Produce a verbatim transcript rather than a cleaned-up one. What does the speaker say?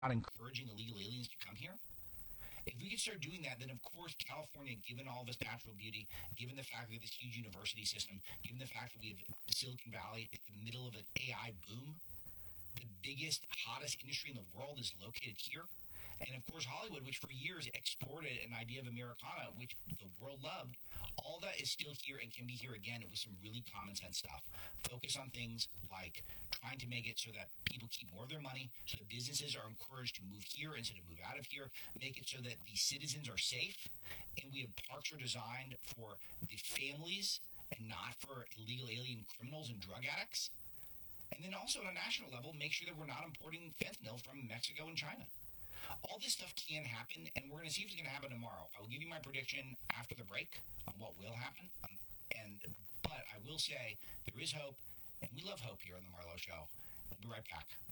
not encouraging illegal aliens to come here. If we could start doing that, then of course California, given all this natural beauty, given the fact that we have this huge university system, given the fact that we have Silicon Valley at the middle of an A I boom, the biggest, hottest industry in the world is located here. And of course, Hollywood, which for years exported an idea of Americana, which the world loved, all that is still here and can be here again with some really common sense stuff. Focus on things like trying to make it so that people keep more of their money, so that businesses are encouraged to move here instead of move out of here. Make it so that the citizens are safe, and we have parks are designed for the families and not for illegal alien criminals and drug addicts. And then also on a national level, make sure that we're not importing fentanyl from Mexico and China. All this stuff can happen, and we're going to see if it's going to happen tomorrow. I will give you my prediction after the break on what will happen. Um, and but I will say there is hope, and we love hope here on the Marlowe Show. We'll be right back.